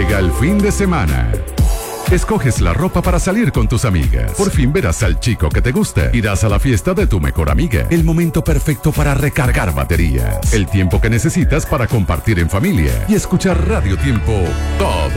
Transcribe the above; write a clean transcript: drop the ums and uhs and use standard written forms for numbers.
Llega el fin de semana. Escoges la ropa para salir con tus amigas. Por fin verás al chico que te gusta. Irás a la fiesta de tu mejor amiga. El momento perfecto para recargar baterías. El tiempo que necesitas para compartir en familia y escuchar Radio Tiempo todo